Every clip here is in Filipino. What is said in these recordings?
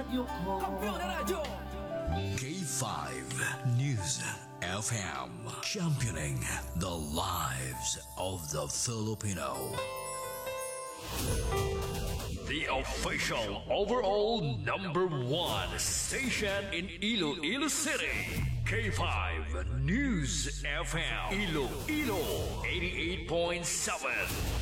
radyo ko. Kampiyon na radyo! K5 News FM, championing the lives of the Filipino. The official overall #1 station in Iloilo City. K5 News FM, Iloilo 88.7.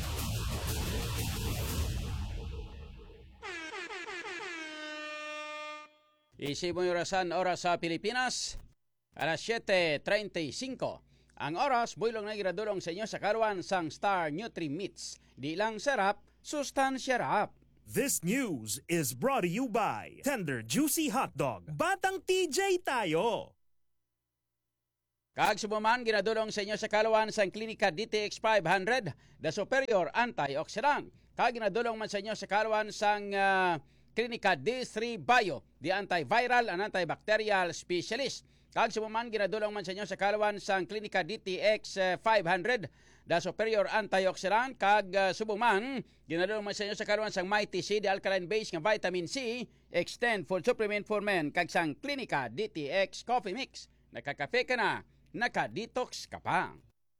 Isip mo yung oras sa Pilipinas, alas 7:35. Ang oras, buylong na giradulong sa inyo sa karuan sang Star Nutri-Mits. Di lang sarap, sustansya rap. This news is brought to you by Tender Juicy Hotdog. Batang TJ tayo! Kag subuman, ginadulong sa inyo sa kaluan sang Klinika DTX 500, the superior antioxidant. Kag ginadulong man sa inyo sa kaluan sang Klinika D3 Bio, the antiviral and antibacterial specialist. Kag subuman, ginadulong man sa inyo sa kaluan sang Klinika DTX 500, the superior antioxidant. Kag subuman, ginadulong man sa inyo sa kaluan sang Mighty C, the alkaline base nga vitamin C, extend full supplement for men. Kag sang Klinika DTX Coffee Mix. Nakakape ka na, naka-detox ka pa.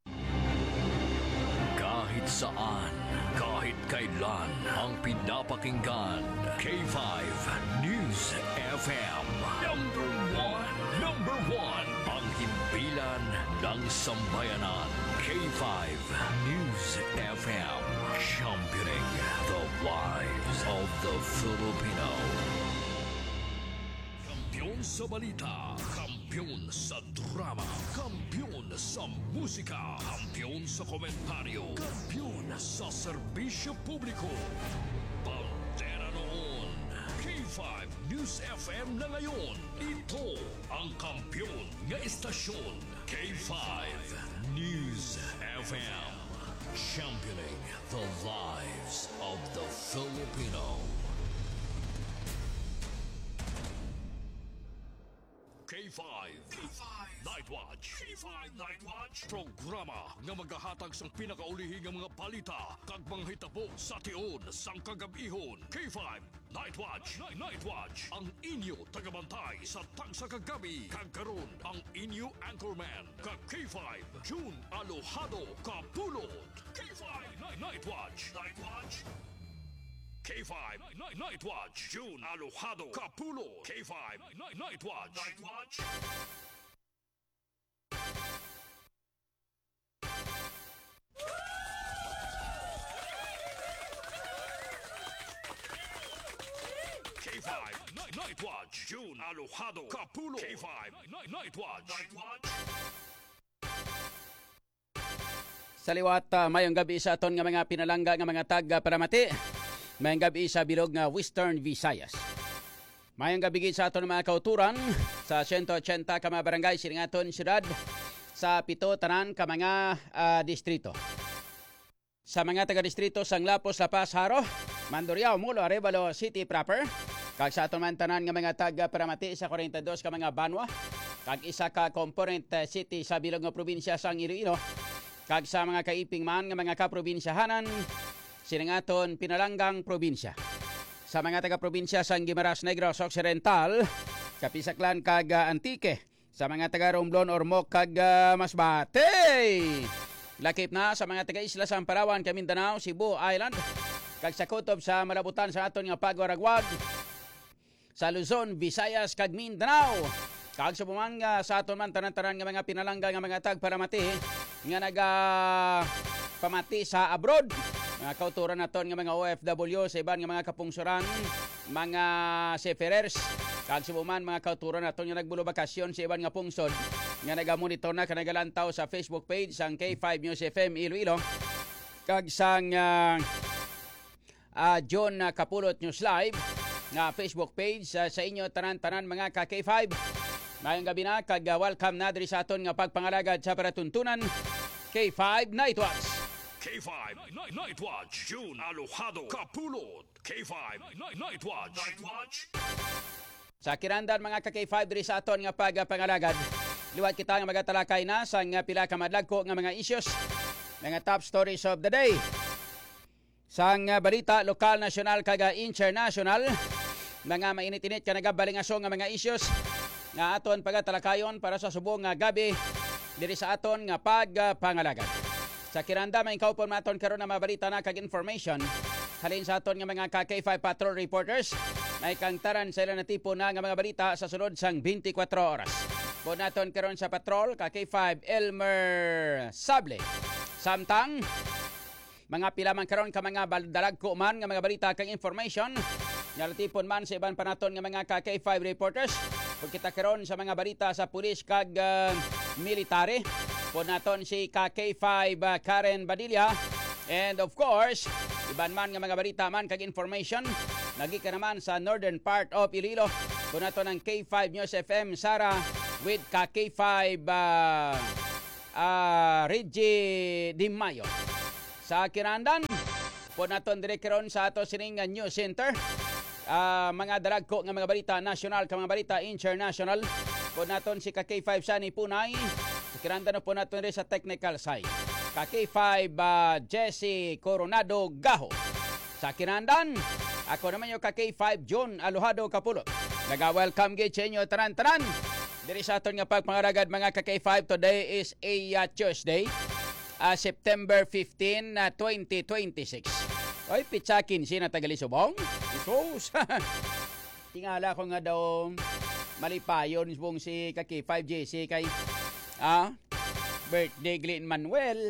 Kahit saan, kahit kailan, ang pinapakinggan. K5 News FM. Number one, ang himpilan ng sambayanan. K5 News FM. Championing the lives of the Filipino. Kampiyon sa balita, kampiyon sa drama, kampiyon sa musika, kampiyon sa komentaryo, kampiyon sa serbisyo publiko. Pantera noon, K5 News FM na ngayon. Ito ang kampiyon nga estasyon, K5 News FM. Championing the lives of the Filipino. K5 Night Watch. K5 Night Watch. Programa nga magahatag sang pinakaulihing nga mga balita kag mga hitabo sa tiyon sang kagabihon. K5 Night Watch. Night Watch. Ang inyo tagabantay sa tagsa kagabi kag karon ang inyo anchorman kag K5 June Alojado Kapulot. K5 Night Watch. Night Watch. K5 Night Watch. June Alojado Capulo. K5 Night Watch. Night Watch. K5 Night Watch. June Alojado Capulo. K5 Night Watch. Night Watch. Sa liwat, mayong gabi sa aton nga mga pinalangga nga mga taga-paramati. Mayang gabi sa bilog nga Western Visayas. Mayang gabi sa aton mga kauturan sa 180 ka mga barangay silingaton syudad sa 7 tanan ka mga distrito. Sa mga taga-distrito sang Lapos, La Paz, Haro, Mandurriao, Mulo, Arevalo City proper. Kag sa aton man tanan nga mga taga-paramati sa 42 ka mga banwa. Kag isa ka component city sa bilog nga probinsya sang Iloilo. Kag sa mga kaiping man nga mga kaprobinsyahanan silingaton pinalanggang probinsya. Sa mga taga-probinsya sang Guimaras Negros Occidental, Kapisaklan kag Antique. Sa mga taga-Romblon, Ormoc kag Masbate. Lakip na sa mga taga-isla sa Amparawan, Mindanao, Cebu Island. Kag sa kutob sa malabutan sa aton nga pagwaragwag. Sa Luzon, Visayas kag Mindanao. Kag sa bumanga sa aton man tanan-tanan nga mga pinalangga nga mga tagparamati nga naga pamati sa abroad. Mga kauturan naton nga mga OFW sa iban nga mga kapungsuran, mga seafarers, kag subuman mga kauturan naton nga nagbulo bakasyon sa iban nga pungsod nga nagamonitor na kanagalantaw sa Facebook page sang K5 News FM Iloilo kag sang John Kapulot News Live nga Facebook page sa inyo tanan-tanan mga ka K5. Mayong gabi na kag welcome na diri sa aton nga pagpangalagad sa paratuntunan K5 Night Watch. K5 Night Watch. June Alojado Kapulot. K5 Night Watch. Night Watch. Sa kirandan mga ka-K5 diri sa aton nga pagpangalagad, liwat kita nga magatalakay na sa nga pila ka madlagko nga mga issues, mga top stories of the day. Sa nga balita lokal, nasyonal kag international, mga mainit-init ka nagabalingasong nga mga issues nga aton pagatalakayon para sa subong nga gabi diri sa aton nga pagpangalagad. Sa kiranda may kaupon maton karon na mabalita na kag information halin sa aton nga mga K5 patrol reporters. May kangtaran sa ilang tipo na nga mga balita sa sunod sang 24 oras. Po naton karon sa patrol K5 Elmer Sable. Samtang mga pilaman karon ka mga dalag ko man nga mga balita kag information nga tipon man sa iban pa naton nga mga K5 reporters. Pag kita karon sa mga balita sa pulis kag military, po naton si K5 Karen Badilla, and of course iban man nga mga balita man kag information nagi ka naman sa northern part of Iloilo. Po naton ang K5 News FM Sara with K5 Reggie Di Mayo. Sa kinandan po naton dire karon sa ato sining news center. Mga dalagko nga mga balita national ka mga balita international. Po naton si K5 Sani Punay. Sa kinandan po naton dire sa technical side K5 Jesse Coronado Gaho. Sa kinandan ako naman yung K5 John Alohado Kapulot. Naga-welcome gid sa inyo tanan-tanan diri sa aton nga pagpangaragad mga K5. Today is a Tuesday, September 15, 2026. Oy, pitsakin si na tagalisubong. Isos. Tingala ko nga daw malipayon bong si K5 JC kay birthday Glenn Manuel.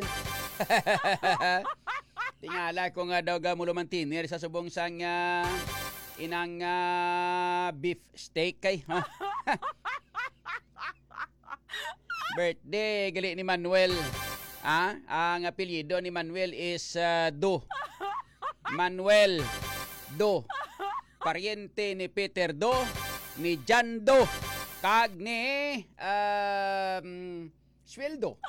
Tingala ko nga daw gamulo man tinir sa subong sang inang beef steak kay. Birthday gali ni Manuel. Ang apelyido ni Manuel is Do. Manuel Do. Pariente ni Peter Do, ni John Do, kag ni Sweldo.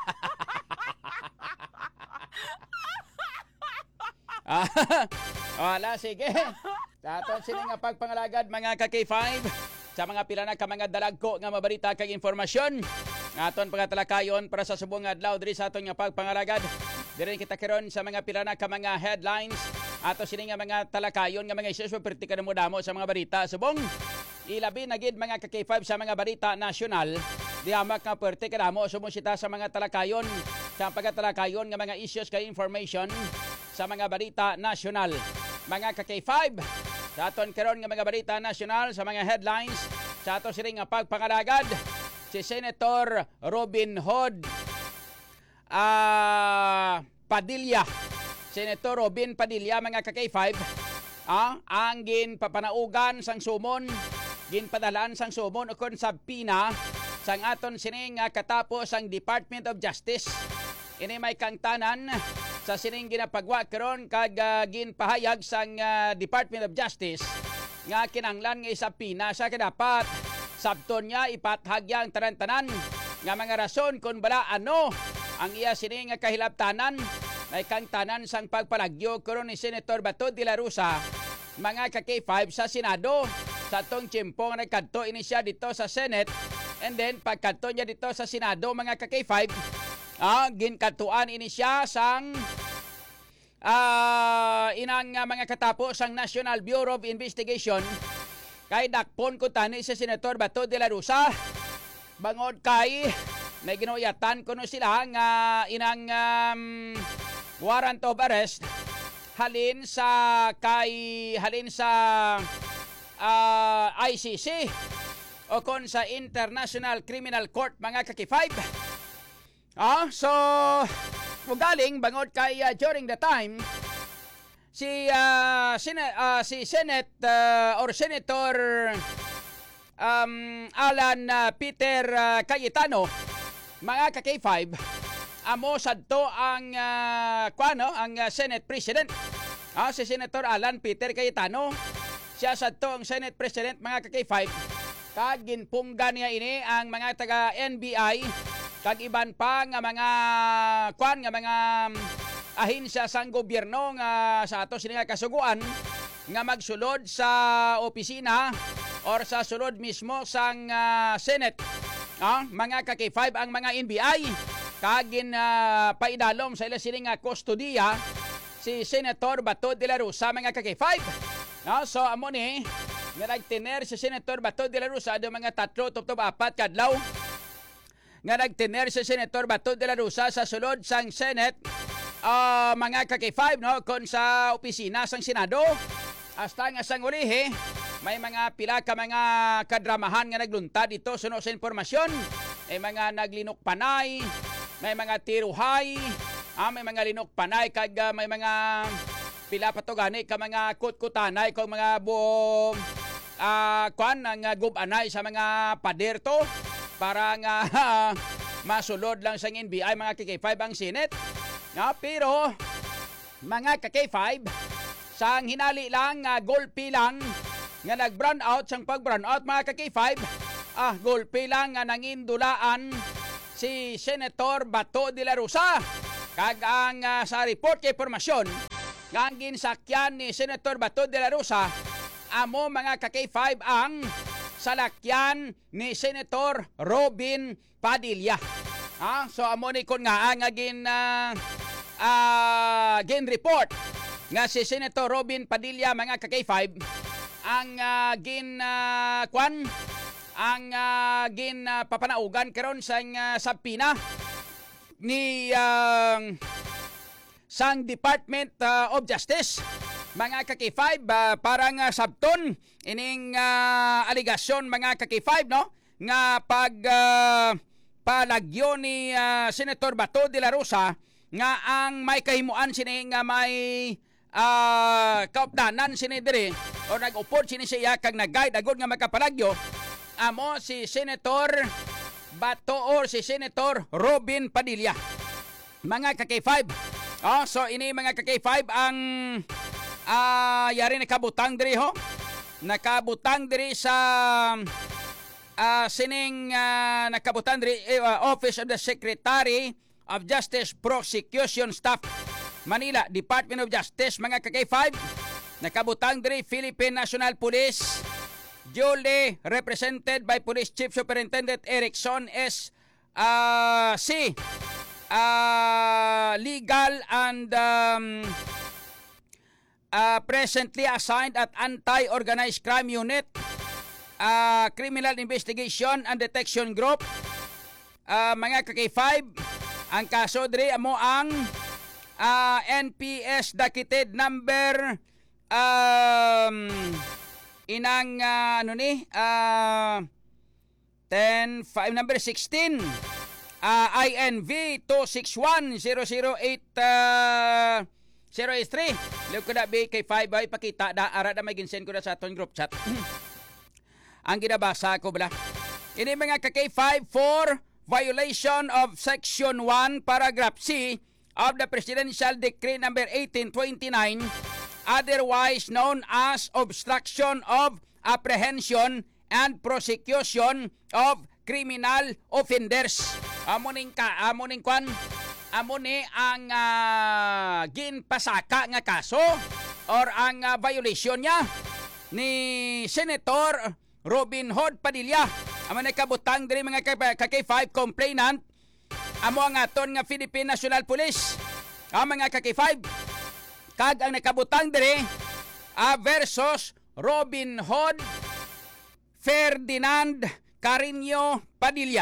Wala, sige. Daton sila nga pagpangalagad mga K5 sa mga pila na ka mga dalagko nga mabalita kag informasyon. Aton pagatalakayon para sa subong adlaw diri sa aton nga pagpangalagad. Diri kita karon sa mga pila na ka mga headlines. Ato sila nga mga talakayon nga mga issues pertika mo damo sa mga balita subong. Ilabi na gid mga K5 sa mga balita nasyonal. Diamak nga pertika damo sumusita sa mga talakayon sa pagatalakayon nga mga issues kay information sa mga balita nasyonal. Mga K5 sa aton karon nga mga balita nasyonal sa mga headlines sa ato sila nga pagpangalagad. Si Senator Robin Hood Padilla. Senator Robin Padilla mga K5 ang ginpapanaugan sang sumon, ginpadalan sang sumon ukon sa pina sang aton sining katapos ang Department of Justice. Ini may kangtanan sa sining ginapagwa karon kag ginpahayag sang Department of Justice nga kinanglan nga isa pina sa kadapat sabton niya ipathagyang tanan-tanan nga mga rason kung bala ano ang iya sini nga kahilabtanan. May kangtanan sang pagpalagyo karon ni Senator Bato de la Rosa mga K5 sa Senado sa tong tiyempo nga nagkadto ini siya dito sa Senate, and then pagkadto niya dito sa Senado mga K5 ginkadtuan ini siya sang inang mga katapos sang National Bureau of Investigation. Kay dakpon ko tani si Senator Bato de la Rosa bangod kay may ginuyatan kuno sila nga inang warrant of arrest halin sa ICC o kon sa International Criminal Court mga K5. So mugaling bangod kay during the time si Senate or Senator Alan Peter Cayetano mga K5 amo sadto ang ang Senate President. Si Senator Alan Peter Cayetano siya sadto ang Senate President mga K5 kag ginpunggan niya ini ang mga taga NBI kag iban pa nga mga mga ahensya sang gobyerno nga sa ato sila kasuguan nga magsulod sa opisina or sa sulod mismo sang Senate. Mga K5 ang mga NBI kagin paidalom sa ila sining kustodiya si Senator Bato de la Rosa mga K5. So amo ni nga nagtiner si Senator Bato de la Rosa do mga 3 tuptub 4 kadlaw. Nga nagtiner si Senator Bato de la Rosa sa sulod sang Senate mga kaki-5 no kon sa opisina sang Senado. Hasta nga sang ulihi may mga pila ka mga kadramahan nga nagluntad dito suno sa informasyon. May mga naglinok panay, may mga tiruhay, may mga linok panay kag may mga pila pa to gani ka mga kutkutanay kung mga buong kuan ang gubanay sa mga pader to para nga masulod lang sa NBI mga KK5 ang Senate. Pero mga KK5 sang hinali lang golpe lang nga nag-brown out sang pag-brown out mga KK5 golpe lang nga nangindulaan si Senator Bato de la Rosa kag ang sa report kay informasyon nga ang ginsakyan ni Senator Bato de la Rosa amo mga KK5 ang salakyan ni Senator Robin Padilla. So amo ni kon nga ang gin report nga si Senator Robin Padilla mga KK5 ang gin papanaugan karon sang sabpina ni sang Department of Justice mga kaki-5 parang sabton ining aligasyon mga kaki-5 no nga pag palagyo ni Senator Bato de la Rosa nga ang may kahimuan sini nga may kaupdanan sini diri o nag-upod sini siya kag nag-guide agud nga makapalagyo amo si Senator Bato or si Senator Robin Padilla mga kaki-5. So ini mga kaki-5 ang yari nakabutang diri ho. Nakabutang diri sa sining nakabutang diri Office of the Secretary of Justice Prosecution Staff Manila Department of Justice mga kaki-5. Nakabutang diri Philippine National Police duly represented by Police Chief Superintendent Erickson S. C. Legal and presently assigned at Anti-Organized Crime Unit, Criminal Investigation and Detection Group. Mga kaki-5, ang kaso diri amo ang NPS Docket number inang number 16 INV 261-008 083. Lug ko na be kay 5 ay pakita da ara na may ginsend ko na sa aton group chat. Ang ginabasa ko bala. Ini mga kaki-5 for violation of Section 1 Paragraph C of the Presidential Decree number 1829, otherwise known as obstruction of apprehension and prosecution of criminal offenders. Amo ni ang ginpasaka nga kaso or ang violation niya ni Senator Robin Hood Padilla. Amo ni kabutang diri mga kaki-5 complainant amo ang aton nga Philippine National Police. Mga kaki-5 kag ang nakabutang diri versus Robin Hood Ferdinand Carino Padilla.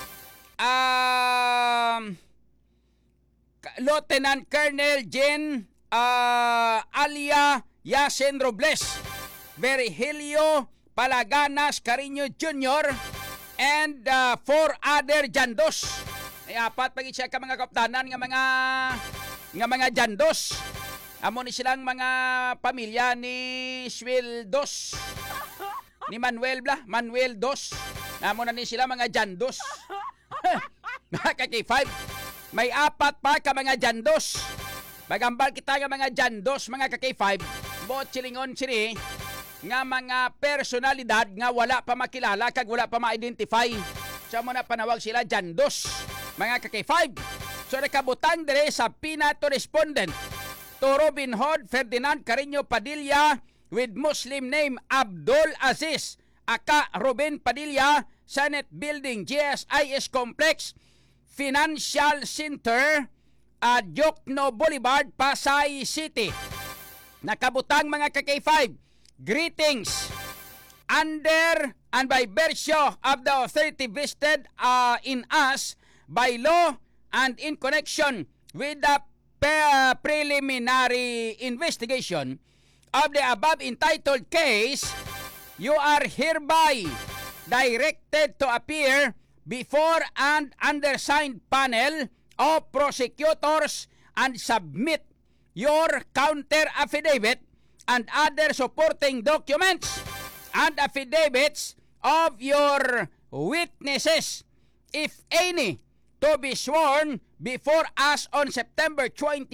Lieutenant Colonel Jen Alia Yasen Robles, Virgilio Palaganas Carino Jr. and 4 other jandos. Ay apat pagit siya ka mga kaptanan nga mga jandos. Amo ni silang mga pamilya ni Swildos. Ni Manuel Dos. Amo na ni sila mga jandos. Mga kaki-5. May apat pa ka mga jandos. Bagambal kita nga mga jandos, mga kaki-5. Bot silingon sini nga mga personalidad nga wala pa makilala kag wala pa ma-identify. So mo na panawag sila jandos, mga kaki-5. So nakabutang dire sa pinato respondent to Robin Hood Ferdinand Carino Padilla with Muslim name Abdul Aziz aka Robin Padilla, Senate Building, GSIS Complex, Financial Center, Jokno Boulevard, Pasay City. Nakabutang mga kaki-5. Greetings. under and by virtue of the authority vested in us by law and in connection with the preliminary investigation of the above entitled case, you are hereby directed to appear before an undersigned panel of prosecutors and submit your counter affidavit and other supporting documents and affidavits of your witnesses, if any, to be sworn before us on September 25,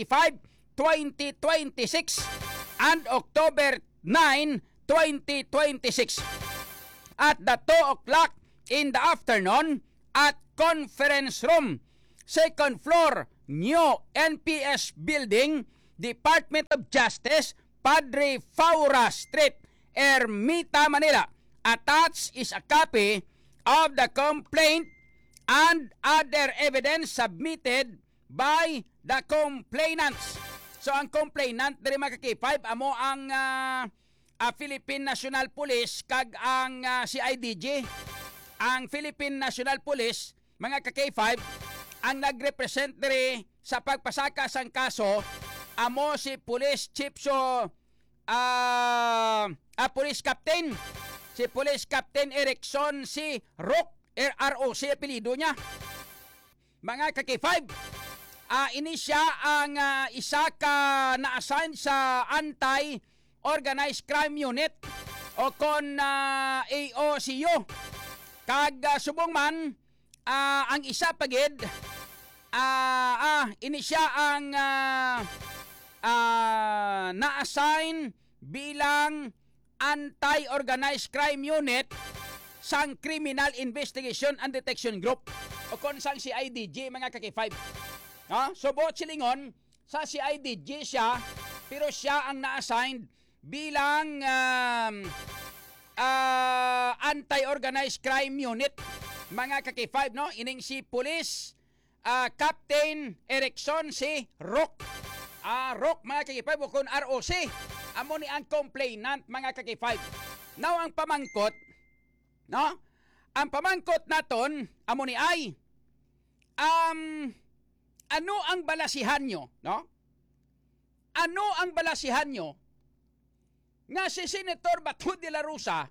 2026 and October 9, 2026 at the 2 o'clock in the afternoon at Conference Room, 2nd floor, New NPS Building, Department of Justice, Padre Faura Street, Ermita, Manila. Attached is a copy of the complaint and other evidence submitted by the complainants. So ang complainant diri mga ka-K5 amo ang Philippine National Police kag ang CIDG. Ang Philippine National Police mga ka-K5 ang nagrepresent diri sa pagpasaka sang kaso amo si Police Chief Police Captain si Police Captain Erickson si Rock ROC apelido niya. Mga ka-K5, ini siya ang isa ka na-assign sa Anti-Organized Crime Unit o kon AOCU. Kag subong man, ang isa pagid, ini siya ang na-assign bilang Anti-Organized Crime Unit sang Criminal Investigation and Detection Group o kon sang CIDG mga ka-K5. So buot silingon sa CIDG siya pero siya ang na-assigned bilang Anti-Organized Crime Unit mga ka-K5 no. Ining si Police Captain Erickson si Rock. Rock mga ka-K5 o kon ROC. Amo ni ang complainant mga ka-K5. Now ang pamangkot no? Ang pamangkot naton amo ni ay ano ang balasihan nyo, no? Ano ang balasihan nyo nga si Senator Bato de la Rosa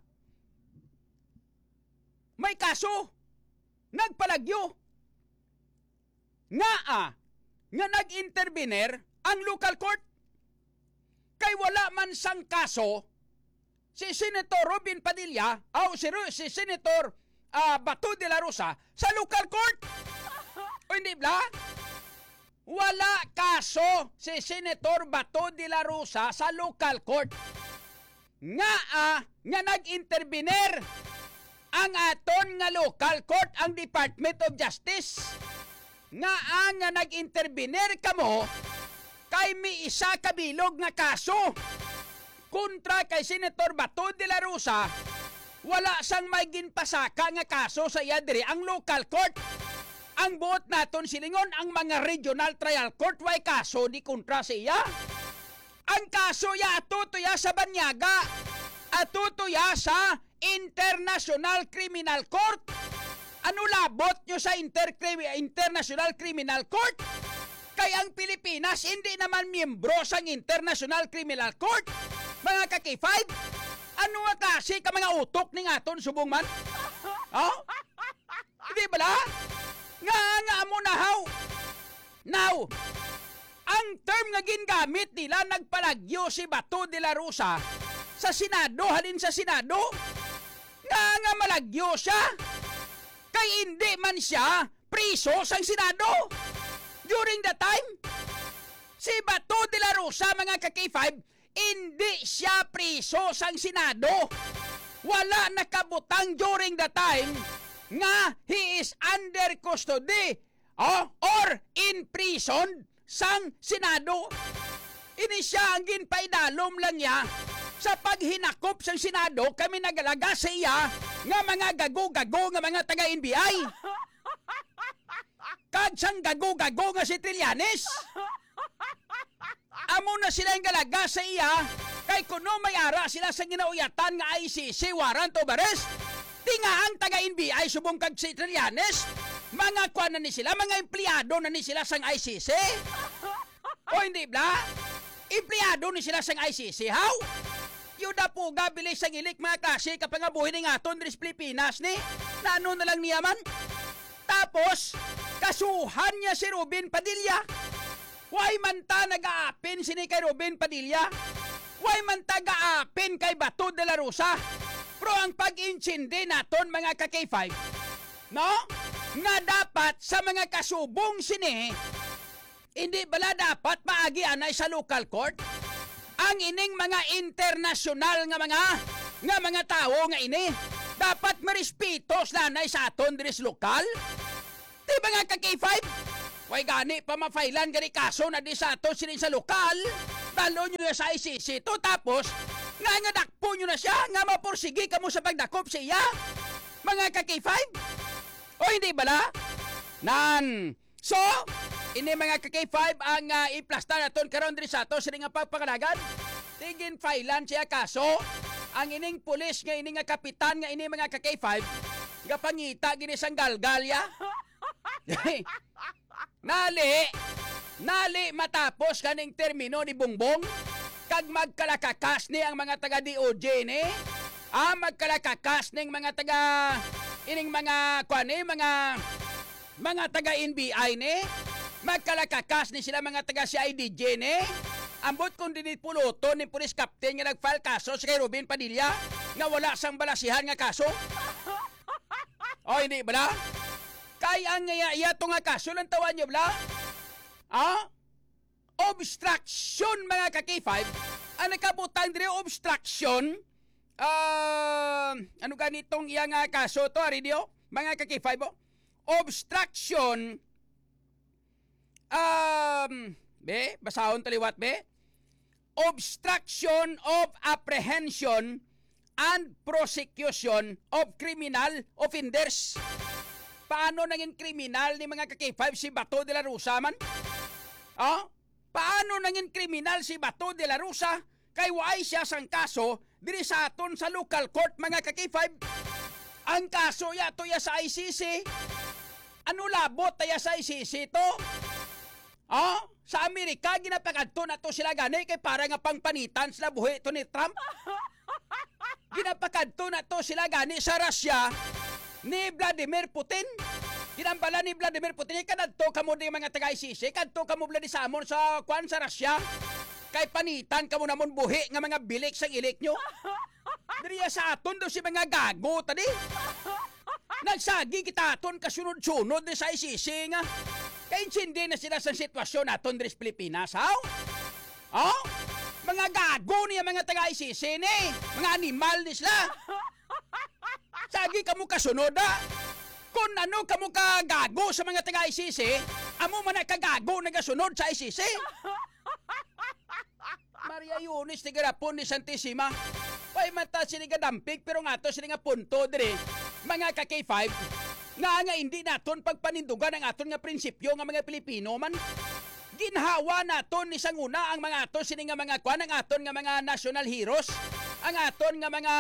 may kaso nagpalagyo nga nag-intervener ang local court kay wala man sang kaso si Senator Robin Padilla o si Senator Bato de la Rosa sa local court. O hindi ba? Wala kaso si Senator Bato de la Rosa sa local court. Nga nag-intervener ang aton nga local court ang Department of Justice. Nga nag-intervener kamo kay may isa kabilog nga kaso kontra kay Senator Bato de la Rosa. Wala sang may ginpasaka nga kaso sa iya diri ang local court. Ang buot naton silingon ang mga regional trial court way kaso di kontra sa iya. Ang kaso ya atutuya sa Banyaga, atutuya sa International Criminal Court. Ano labot nyo sa International Criminal Court? Kaya ang Pilipinas hindi naman miyembro sa International Criminal Court. Mga ka-K5, ano nga kasi ka mga utok ni aton subong man? Hindi ba la? Nga mo na how? Now, ang term nga gingamit nila nagpalagyo si Bato de la Rosa sa Senado, halin sa Senado, nga malagyo siya. Kay hindi man siya priso sa Senado. During the time, si Bato de la Rosa, mga ka-K5, hindi siya priso sa Senado. Wala nakabutang during the time nga he is under custody or in prison sang Senado. Ini siya ang ginpaidalom lang niya sa paghinakop sang Senado. Kami nagalaga sa iya nga mga gago-gago nga mga taga-NBI. Kag sang gago-gago nga si Trillanes. Amo na sila yung galaga sa iya, kay kuno may ara sila sa ginauyatan nga ICC warrant of arrest. Tinga ang taga-NBI subong kag si Trillanes, mga kwan na ni sila, mga empleyado na ni sila sang ICC. O hindi ba? Empleyado ni sila sang ICC, how? Yuda po gabilis sang ilik mga klase kapag nga buhay ni aton sa Pilipinas ni. Nano na lang niya man. Tapos, kasuhan niya si Robin Padilla. Why man ta nag-aapin sini kay Robin Padilla? Why man ta nag-aapin kay Bato de la Rosa? Pero ang pag-insindi naton mga ka-K5, no? Nga dapat sa mga kasubong sini, hindi bala dapat maagi anay sa local court? Ang ining mga internasyonal nga mga tao nga ini, dapat marespetos lanay sa aton diris lokal? Di ba nga ka-K5? Way gani pa mafailan gani kaso na di sa ato sinin sa lokal. Dalo nyo na sa ICC to tapos nga dakpo nyo na siya nga mapursigi ka mo sa pagdakop sa iya. Mga ka-K5? O hindi bala? So, ini mga ka-K5 ang iplasta naton karon diri sa ato sinin nga pagpakalagan. Tigin failan siya kaso ang ining pulis nga ining nga kapitan nga ini mga ka-K5 nga pangita gini sang galgalya. Nali matapos kaning termino ni Bongbong kag magkalakakas ni ang mga taga DOJ ni magkalakakas ning mga taga ining mga kuani mga taga NBI ni magkalakakas ni sila mga taga CIDJ ni ambot kung dinipuluto ni police captain nga nagfile kaso sa kay Robin Padilla nga wala sang balasihan nga kaso. O hindi bala? Kaya ang iyato nga kaso lang tawan nyo bala? Obstruction mga ka-K5. Ang nakabutan dire obstruction. Ano ganitong iya nga kaso to, Aridio? Mga ka-K5 obstruction. Basahon taliwat be. Obstruction of apprehension and prosecution of criminal offenders. Paano naging kriminal ni mga ka-K5 si Bato de la Rosa man? Paano naging kriminal si Bato de la Rosa? Kay waay siya sang kaso diri sa aton sa local court mga ka-K5. Ang kaso yato ya sa ICC. Ano labot ya sa ICC to? Sa Amerika ginapakadto na to sila gani kay para nga pangpanitan sila buhi to ni Trump. Ginapakadto na to sila gani sa Russia ni Vladimir Putin. Ginambala ni Vladimir Putin kadto kamo di mga taga ICC, kadto kamo bladi sa amon sa kwan sa Russia. Kay panitan kamo namon buhi nga mga bilik sang ilik nyo. Diriya sa aton do si mga gago tadi. Nagsagi kita aton kasunod-sunod di sa ICC nga. Kay insindi na sila sa sitwasyon aton diri sa Pilipinas, haw? Mga gago niya mga taga ICC ni, mga animal ni sila. Sagi kamo kasunod Kung ano kamo kagago sa mga taga ICC, amo man kagago nagasunod sa ICC. Maria Yunis tigarapon ni Santissima. Pay mata siniga dampig pero nga to siniga punto dire. Mga ka-K5 nga hindi naton pagpanindugan ang aton nga prinsipyo nga mga Pilipino man. Ginhawa naton ni sanguna ang mga aton sininga mga kwan ang aton nga mga national heroes, ang aton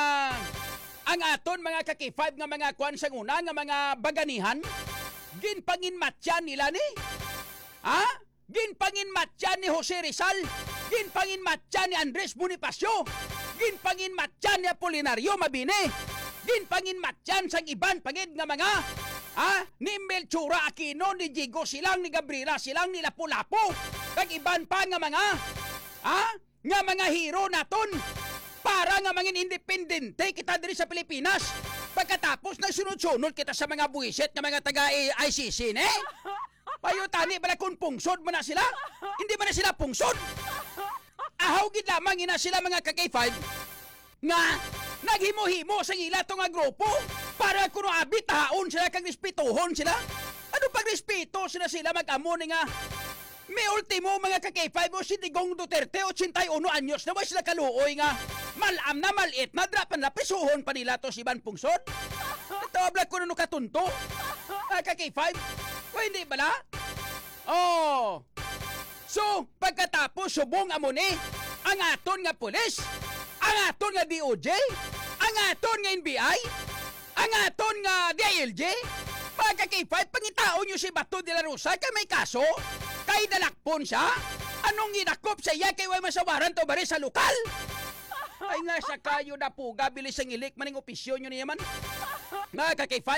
mga ka-K5 nga mga kwan sanguna nga mga baganihan. Ginpanginmatyan nila ni. Ginpanginmatyan ni Jose Rizal, ginpanginmatyan ni Andres Bonifacio, ginpanginmatyan ni Apolinario Mabini, ginpanginmatyan sang iban pagid nga mga ni Melchora Aquino, ni Jigo silang, ni Gabriela silang, ni Lapu-Lapu, kag iban pa nga mga nga mga hero naton para nga mangin independente kita diri sa Pilipinas. Pagkatapos nagsunod-sunod kita sa mga buwisit nga mga taga ICC ne. Payutani bala kung pungsod mo na sila? Hindi ba na sila pungsod? Ahaw gid lamang ina sila mga ka-K5 nga naghimo-himo sa ila to nga grupo para kuno abit haon sila kag respetuhon sila. Ano pag respeto sila mag-amo ni nga may ultimo mga ka-K5 o si Digong Duterte 81 anyos na way sila kaluoy nga malam na malit na drapan na pisuhon pa nila to si Ban Pungsod. Tawablag ko na katunto. Ka-K5 o hindi bala? So, pagkatapos subong amo ni ang aton nga pulis, ang aton nga DOJ, ang aton nga NBI, ang aton nga DILG, pagka-K5, pangitaon nyo si Bato de la Rosa kay may kaso, kay dalakpon siya, anong inakop sa iya kay way masawaran to bari sa lokal? Ay nga sa kayo na puga, bilis ang ilik maning opisyon nyo niya man. Mga ka-K5,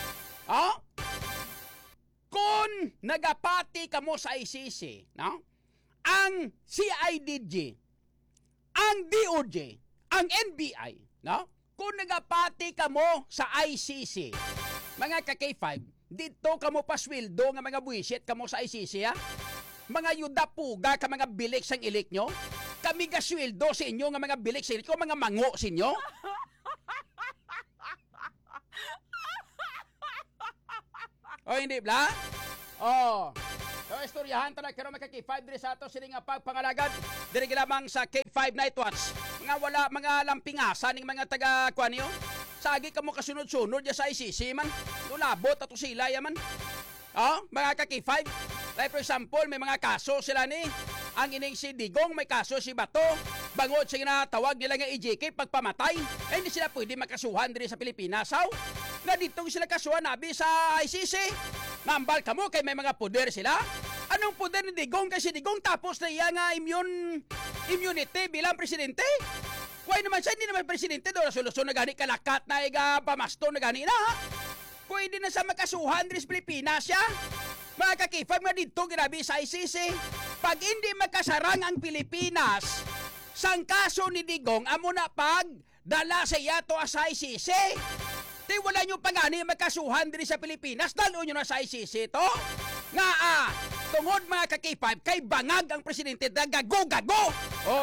kung nagapati ka mo sa ICC, no? Ang CIDG, ang DOJ, ang NBI, no? Kung nagapati ka mo sa ICC, mga ka-K5, dito ka mo paswildo nga mga buwisit ka mo sa ICC, ha? Mga yuda puga ka mga bilik sang ilik nyo, kami gaswildo sa inyo nga mga bilik sa ilik ko, mga mango sa inyo. O hindi bla? So istoryahan ta na karon mga K5 diri sa ato sini nga pagpangalagad diri lamang sa K5 Night Watch. Mga lampingasa ning mga taga kuan niyo. Sagi ka mo kasunod-sunod ya sa ICC man. Lulabot ato sila ya man. Mga K5. Like for example, may mga kaso sila ni. Ang ining si Digong may kaso si Bato. Bangod sa ginatawag nila nga EJK pagpamatay. Hindi sila pwede makasuhan diri sa Pilipinas. Na ditong sila kasuhan nabi sa ICC. Nambal ka mo kay may mga poder sila. Anong poder ni Digong? Kasi Digong tapos na iya nga immunity bilang presidente. Why naman siya, hindi naman presidente doon. Solusyon na gani kalakat na iga pamasto na gani na. Pwede na sa makasuhan diri sa Pilipinas siya. Mga kakifag nga dito ginabi sa ICC. Pag hindi makasarang ang Pilipinas, sang kaso ni Digong, amo na pag dala sa iya to sa ICC. Di wala nyo pangani magkasuhan diri sa Pilipinas, dalo nyo na sa ICC to. Nga tungod mga kakipag, kay bangag ang presidente na gago-gago.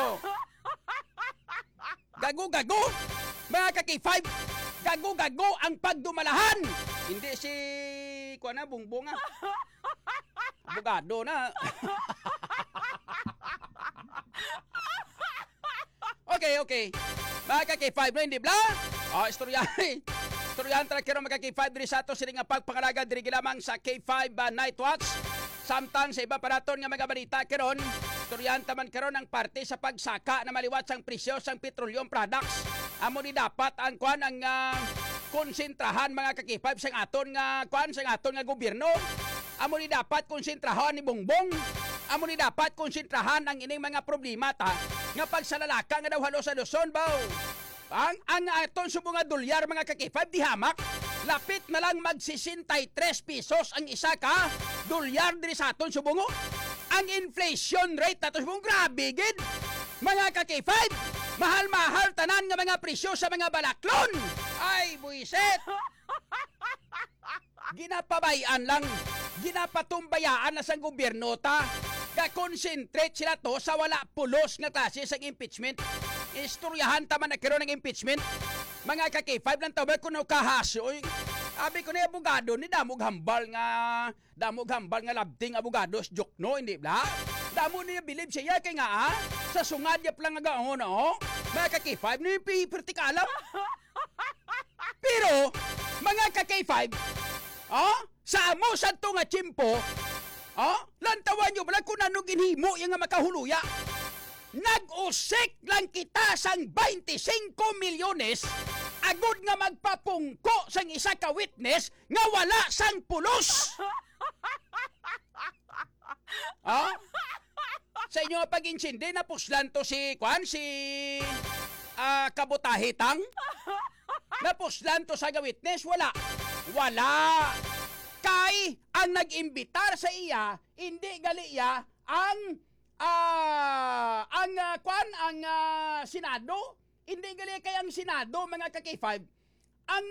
Gago-gago. Mga kakipag, gago-gago ang pagdumalahan. Hindi si, kuha na, bungbong abogado na. Okay. Mga K5 na hindi bla? Istoryahan tala kero mga K5 diri sa ato sila nga pagpangalaga diri lamang sa K5 Night Watch. Samtang sa iba pa naton nga mga balita keron, istoryahan taman karon ang parte sa pagsaka na maliwat sang presyo sang petroleum products. Amo ni dapat ang kuan ang konsentrahan mga K5 sang aton nga kuan sang aton nga gobyerno. Amo ni dapat konsentrahan ni Bongbong. Amo ni dapat konsentrahan ang ining mga problema ta nga pagsalalaka nga daw halos sa Luzon baw. Ang aton subong nga dolyar mga kakipad di hamak. Lapit na lang mag 63 pesos ang isa ka dolyar diri sa aton subong. Ang inflation rate aton subong grabe gid. Mga kakipad, mahal-mahal tanan nga mga presyo sa mga balaklon. Ay buiset. Ginapabayan lang, ginapatumbayaan na sa gobyerno ta. Ka-concentrate sila to sa wala pulos nga klase sa impeachment. Istoryahan taman na karon ng impeachment. Mga ka-K5 lang tawag ko na kahasoy. Abi ko na abogado ni damog hambal nga labding abogado jokno hindi bla. Damo niya bilib siya kay nga sa sungad ya lang nga Mga ka-K5 ni pertikalam. Pero mga ka-K5 sa amo santo nga tsimpo, lantawan nyo bala kung ano ginhimo yung nga makahuluya. Nag-usik lang kita sang 25 milyones agud nga magpapungko sang isa ka witness nga wala sang pulos. Sa inyo pag-insindi na puslan to si kabutahitang. Napuslan to sa witness, wala. Kay ang nag-imbitar sa iya, hindi gali iya ang Senado, hindi gali kay ang Senado mga ka-K5. Ang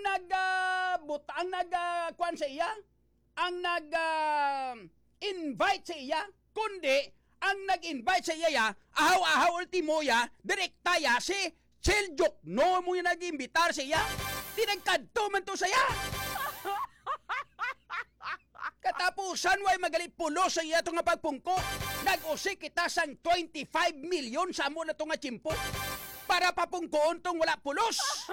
nag-invite sa iya, kundi ang nag-invite sa iya, ahaw-ahaw ultimo ya, direkta ya si Chiljok, no mo yung nag-imbitar sa iya. Tinagkadto man to sa iya. Katapusan way magalit pulo sa iya itong pagpungko. Nag-usik kita sang 25 milyon sa amo na itong tsimpo para papungkoon tong wala pulos.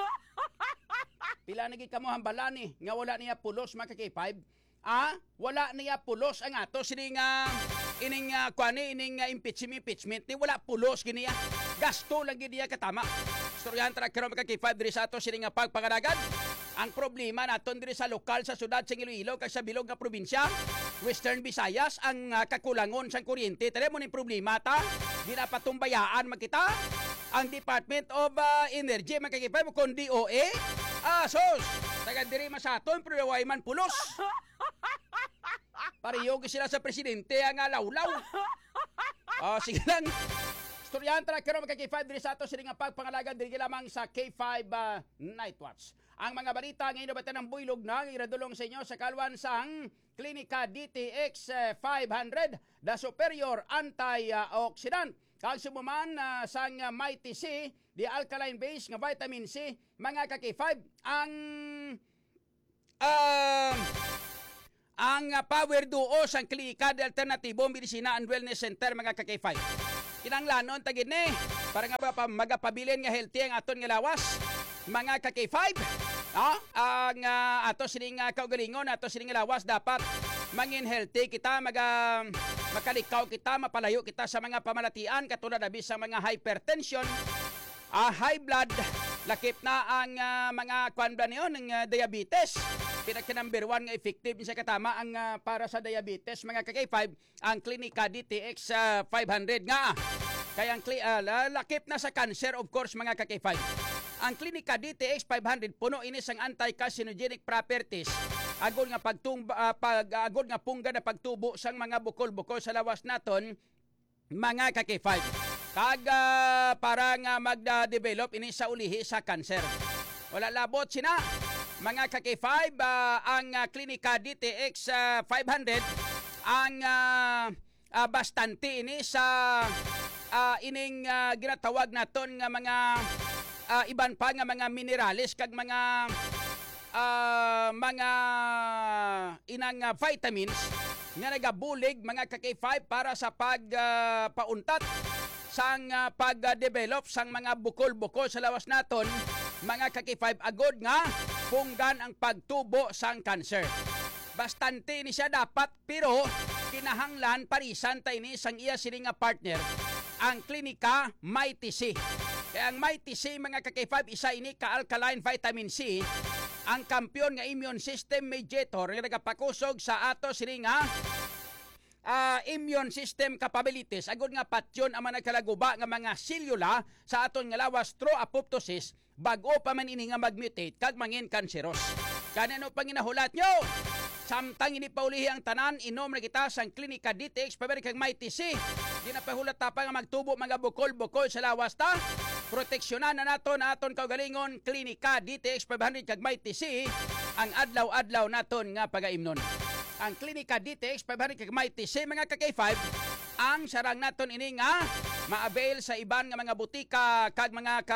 Pila nagi kamo hambalan nga wala niya pulos mga K5. Wala niya pulos ang ato sini nga ining impeachment ni wala pulos giniya. Gasto lang giniya katama. Istoryahan tra karon K5 diri sa ato sini nga pagpangadagan. Ang problema naton diri sa lokal sa syudad sa Iloilo kag sa bilog nga probinsya, Western Visayas ang kakulangon sang kuryente. Tare mo ni problema ta. Di na patumbayaan makita ang Department of Energy man K5 kun DOE. Sos, taga diri masaton pero way man pulos. Pareho sila sa presidente ang lawlaw. Sige lang. Istoryahan tra karon K5 diri sa ato sini nga pagpangalagan diri lamang sa K5 Night Watch. Ang mga balita ngayon batan ng buylog na iradulong sa inyo sa kalwan sang Klinika DTX 500, the superior antioxidant. Kag sumuman sang Mighty C, the alkaline base nga vitamin C, mga K5 ang power duo sang Klinika de Alternatibo Medisina and Wellness Center mga K5. Kinanglanon tagid ni para nga ba magapabilin nga healthy ang aton nga lawas mga K5. Ang ato sining kaugalingon, ato sining lawas dapat mangin healthy kita, makalikaw kita, mapalayo kita sa mga pamalatian katulad na sa mga hypertension, high blood, lakip na ang mga kwan ba niyon ng diabetes. Pinaka number 1 nga effective sa katama ang para sa diabetes mga K5 ang Klinika DTX 500 nga. Kaya ang lakip na sa cancer of course mga K5. Ang Klinika DTX 500 puno ini sang anti-carcinogenic properties. Agod nga agod nga pungga na pagtubo sang mga bukol-bukol sa lawas naton mga K5. Kag para nga magda-develop ini sa ulihi sa cancer. Wala labot sina mga K5 ang Klinika DTX 500 ang bastante ini sa ining ginatawag naton nga mga iban pa nga mga minerales kag mga inang vitamins nga nagabulig mga K5 para sa pagpauntat sang pag-develop sang mga bukol-bukol sa lawas naton mga K5 agod nga punggan ang pagtubo sang cancer. Bastante ni siya dapat pero kinahanglan parisan ta ini sang iya sini nga partner ang Klinika Mighty C. Kaya ang Mighty C mga K5 isa ini ka-alkaline vitamin C ang kampiyon nga immune system mediator nga nagapakusog sa ato sini nga immune system capabilities agud nga patyon ang mga nagkalaguba nga mga selula sa aton nga lawas through apoptosis bag-o pa man ini nga magmutate kag mangin kanseros. Kanano panginahulat nyo? Samtang ini paulihi ang tanan, inom na kita sang Klinika DTX paber kag Mighty C. Di na pahulat ta pa nga magtubo mga bukol-bukol sa lawas ta. Proteksyonan na naton aton kaugalingon Klinika DTX 500 kag Mighty C ang adlaw-adlaw naton nga pagaimnon. Ang Klinika DTX 500 kag Mighty C mga K5 ang sarang naton ini nga ma-avail sa iban nga mga butika kag mga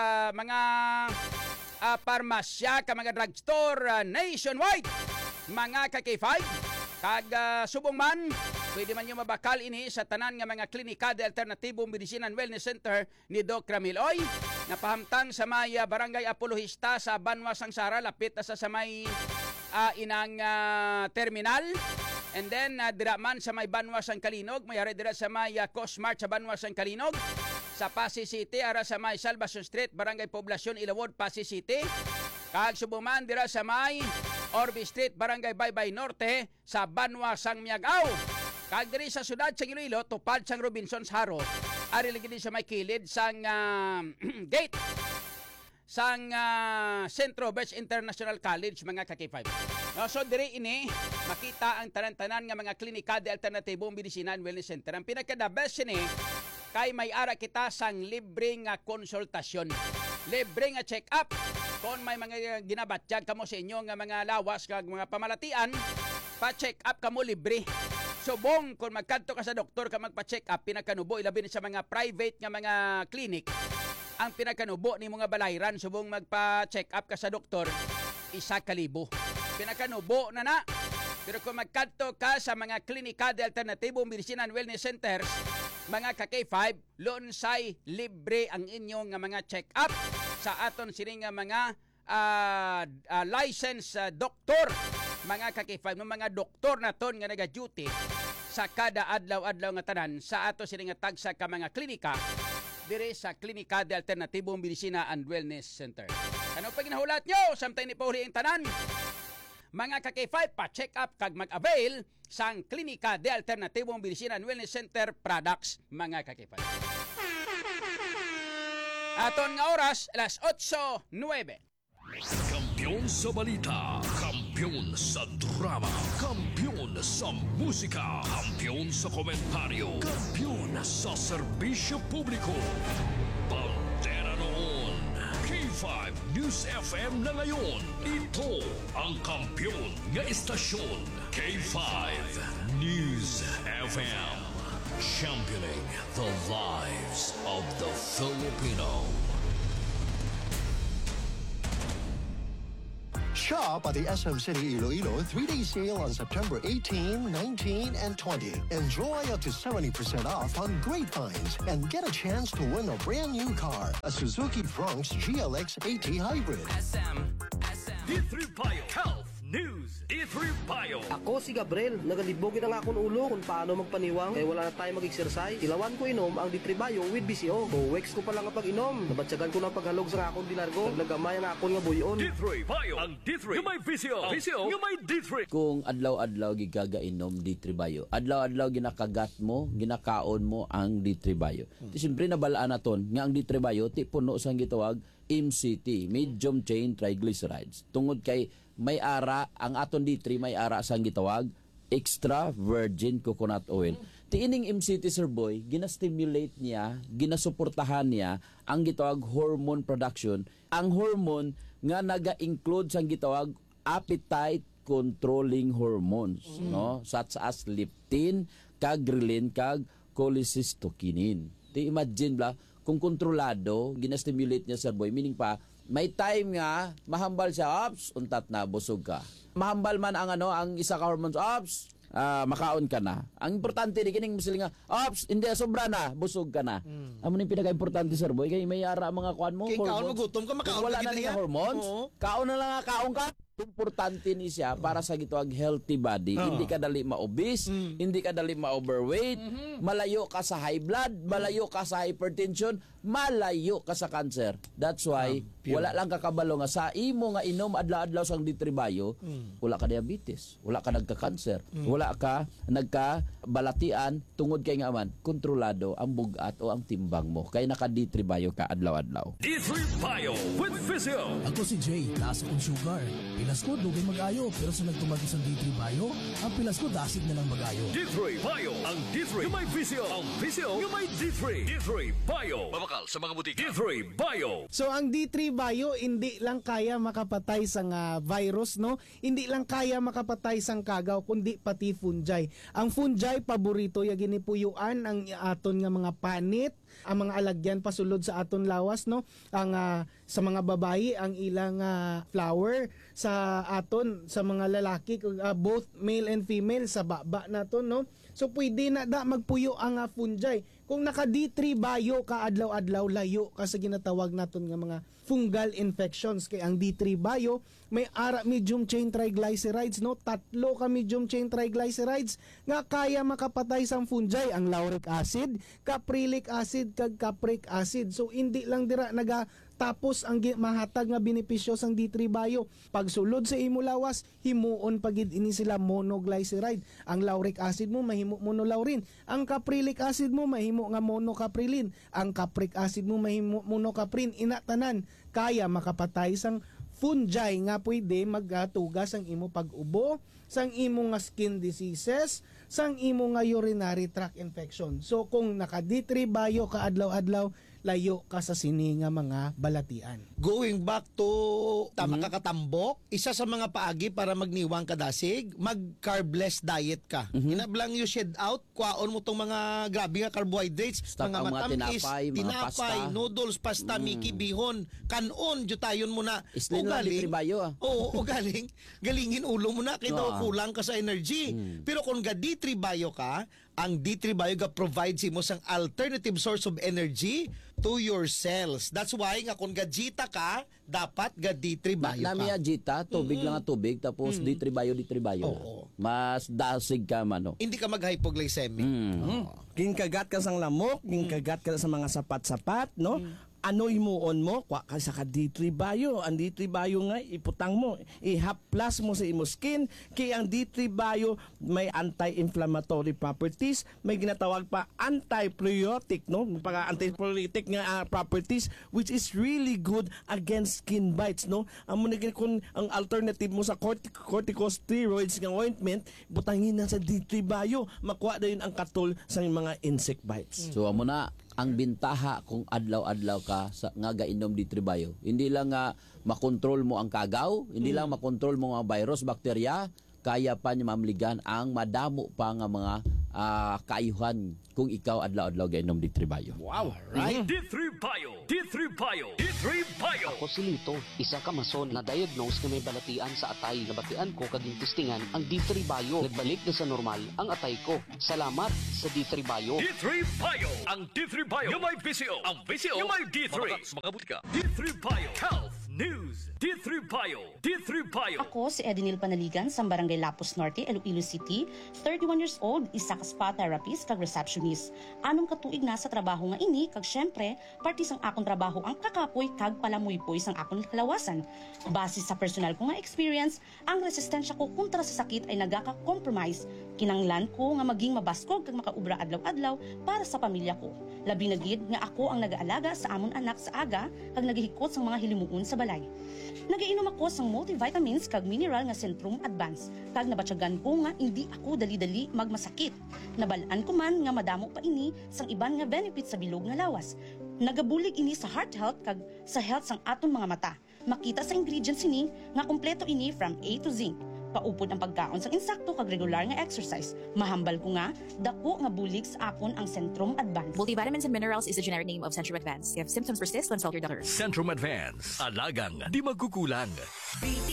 parmasya kag mga drugstore nationwide. Mga K5 kag subong man pwede man nyo mabakal ini sa tanan nga mga Klinika de Alternatibo Medicina and Wellness Center ni Doc Ramiloy napahamtang sa may Barangay Apologista sa Banwa Sangsara lapit sa may inang terminal. And then dira man sa may Banwa Sang Kalinog, mayari dira sa may Cosmart sa Banwa Sang Kalinog, sa Pasig City ara sa may Salvacion Street, Barangay Poblacion Ilawod, Pasig City. Kag subuman dira sa may Orbi Street, Barangay Baybay Norte sa Banwa Sang Miagao. Kag diri sa sudad sa Iloilo, tupad sang Robinsons Haro, ari lagi din sa may kilid sang gate sang Centro Best International College mga K5. So diri ini makita ang tanan-tanan nga mga Klinika de Alternatibo Medicina and Wellness Center. Ang pinaka-the best ini kay may ara kita sang libre nga konsultasyon. Libre nga check-up. Kung may mga ginabatyag kamo sa inyo nga mga lawas kag mga pamalatian, pa-check up kamo libre. Subong kung magkadto ka sa doktor ka magpa-check up, pinakanubo ilabi sa mga private nga mga clinic. Ang pinakanubo ni mga balayran subong magpa-check up ka sa doktor, 1,000. Pinakanubo na. Pero kung magkadto ka sa mga Klinika de Alternatibo Medicina and Wellness Centers, mga K5, lonsay libre ang inyong mga check-up sa aton sini nga mga licensed doktor. Mga K5, ng mga doktor na ton nga naga-duty sa kada adlaw-adlaw nga tanan sa ato sila nga tagsa ka mga klinika dire sa Klinika de Alternatibong Medisina and Wellness Center. Ano pa ginahulat nyo? Samtay ni pauli ang tanan. Mga ka-K5 pa-check up kag mag-avail sang Klinika de Alternatibong Medisina and Wellness Center products mga ka-K5. Aton nga oras, alas 8:09. Kampiyon sa balita, kampiyon sa drama, kampiyon sa musika, kampiyon sa komentaryo, kampiyon sa serbisyo publiko. Bandera noon, K5 News FM na ngayon. Ito ang kampiyon nga istasyon, K5 News FM. Championing the lives of the Filipino. Shop at the SM City Iloilo 3-day sale on September 18, 19, and 20. Enjoy up to 70% off on great finds and get a chance to win a brand new car, a Suzuki Bronx GLX 80 Hybrid. D3 Bio Health News. D3 Bio. Ako si Gabriel, nagalibogin na nga akong ulo kung paano magpaniwang kaya wala na tayo mag-exercise. Ilawan ko inom ang D3 Bio with BCO. Weeks ko pa lang kapag inom. Nabatsagan ko ng paghalog sa akong dinargo. Naglagamay ang akong nga buyon. D3 Bio. Ang D3 yung may VCO. VCO yung may D3. Kung adlaw-adlaw gigagainom D3 Bio, adlaw-adlaw ginakagat mo, ginakaon mo ang D3 Bio. Siyempre nabalaan naton nga ang D3 Bio ti puno sang gitawag MCT, medium chain triglycerides. Tungod kay may ara ang aton D3 may ara sang gitawag extra virgin coconut oil. Tiining MCT Sir Boy, gina-stimulate niya, ginasuportahan niya ang gitawag hormone production. Ang hormone nga naga-include sang gitawag appetite controlling hormones, no? Such as leptin, kag ghrelin, kag cholecystokinin. Ti imagine bla kung kontrolado, gina-stimulate niya Sir Boy, meaning pa may time nga mahambal siya, ops, untat na busog ka. Mahambal man ang ang isa ka hormones, ops, makaon ka na. Ang importante di kining musili nga, ops, hindi sobra na, busog ka na. Amo ning pinaka-importante Sir Boy, kay may ara mga kuan mo, kay kaon mo gutom ka, makaon wala ka na nga hormones. Kaon na lang nga kaon ka. Importante ni siya para sa gitawag healthy body. Hindi ka dali ma-obese, hindi ka dali ma-overweight, malayo ka sa high blood, malayo ka sa hypertension, malayo ka sa cancer. That's why wala lang kakabalo nga sa imo nga inom adlaw-adlaw sang D3 Bio, wala ka diabetes, wala ka nagka-cancer, wala ka nagka-balatian tungod kay nga man kontrolado ang bugat o ang timbang mo. Kay naka D3 Bio ka adlaw-adlaw. D3 Bio with Physio. Ako si Jay, taas akong sugar. Pilas ko, dugay mag-ayo. Pero sa nagtumagi sa D3 Bio, ang pilas ko, dasig na lang mag-ayo. D3 Bio. Ang D3 yung may Physio. Ang Physio yung may D3. D3 Bio. Mabakal sa mga butika. D3 Bio. So ang D3 Bio hindi lang kaya makapatay sang virus, no? Hindi lang kaya makapatay sang kagaw kundi pati fungi. Ang fungi paborito ya ginipuyuan ang aton nga mga panit, ang mga alagyan pasulod sa aton lawas, no? Ang sa mga babayi ang ilang flower, sa aton sa mga lalaki both male and female sa baba naton, no? So pwede na da magpuyo ang fungi. Kung naka D3 Bio ka adlaw-adlaw, layo ka sa ginatawag naton nga mga fungal infections. Kay ang D3 Bio may ara medium chain triglycerides, no? 3 ka medium chain triglycerides nga kaya makapatay sang fungi, ang lauric acid, caprylic acid, kag capric acid. So hindi lang dira tapos ang mahatag nga benepisyo sang D3 Bio. Pagsulod sa imo lawas, himuon pagid ini sila monoglyceride. Ang lauric acid mo mahimo monolaurin. Ang caprylic acid mo mahimo nga monocaprilin. Ang capric acid mo mahimo monocaprin. Inatanan kaya makapatay sang fungi nga pwede magtugas ang imo pag-ubo, sang imo nga skin diseases, sang imo nga urinary tract infection. So kung naka D3 Bio ka adlaw-adlaw, layo ka sa sini nga mga balatian. Going back to kakatambok, isa sa mga paagi para magniwang kadasig, mag-carbless diet ka. Inablang you shed out, kwaon mo tong mga grabe nga carbohydrates, Stock mga ang mga matamis, mga pasta. noodles, pasta, miki, bihon, kanon, jutayon mo na. Islin lang D3 Bio. Oo, o galingin ulo mo na, kaya kulang ka sa energy. Pero kung ga D3 Bio ka, ang D3 Bio ga provide si mo sang alternative source of energy to your cells. That's why nga kung gajita ka, dapat ga D3 Bio Nami ka. Jita, tubig lang ang tubig, tapos D3 Bio. Oo. Mas dasig ka mano. Hindi ka mag-hypoglycemic. Ginkagat ka sang lamok, ginkagat ka sa mga sapat-sapat, no? Ano imuon mo? Kwa ka sa D3 Bio. Ang D3 Bio nga, iputang mo. I-haplas mo sa imo skin. Kaya ang D3 Bio may anti-inflammatory properties. May ginatawag pa antibiotic, no? Pag antibiotic nga properties, which is really good against skin bites, no? Ang kung ang alternative mo sa corticosteroids nga ointment, butangin na sa D3 Bio. Makuha na yun ang katol sa mga insect bites. So amo na ang bintaha kung adlaw-adlaw ka sa nga gainom D3 Bio. Hindi lang nga makontrol mo ang kagaw, hindi lang makontrol mo ang virus, bakterya, kaya pa niya mamligan ang madamo pa nga mga kaayuhan kung ikaw adlaw-adlaw gainom D3 Bio. Wow. Right? D3 Bio, D3 Bio, D3 Bio. Ako si Lito, isa ka mason na diagnose na may balatian sa atay. Nabatian ko kaging testingan ang D3 Bio. Nagbalik na sa normal ang atay ko. Salamat sa D3 Bio. D3 Bio. Ang D3 Bio yung may PCO. Ang PCO yung may D3. Makabuti ka. D3 Bio. Health News. D3 Bio. D3 Bio. Ako si Edinil Panaligan sa Barangay Lapus Norte, Iloilo City. 31 years old, isa ka spa therapist kag receptionist. Anong katuig na sa trabaho nga ini kag syempre parte sang akong trabaho ang kakapoy kag palamuypoy sang akong kalawasan. Base sa personal ko nga experience, ang resistensya ko kontra sa sakit ay nagaka-compromise. Kinanglan ko nga maging mabaskog kag makaubra adlaw-adlaw para sa pamilya ko. Labi na gid nga ako ang nag-aalaga sa amon anak sa aga kag naghihikot sang mga hilimuon sa balay. Nagainom ako sang multivitamins kag mineral nga Centrum Advance kag nabatyagan ko nga hindi ako dali-dali magmasakit. Nabalaan ko man nga madamo pa ini sang iban nga benefits sa bilog nga lawas. Nagabulig ini sa heart health kag sa health sang aton mga mata. Makita sa ingredients ini nga kompleto ini from A to Z. Paupod ang pagkaon sang insakto kag regular nga exercise. Mahambal ko nga dako nga bulig sa akon ang Centrum Advance. Multivitamins and minerals is the generic name of Centrum Advance. If symptoms persist, consult your doctor. Centrum Advance. Alagang di magkukulang.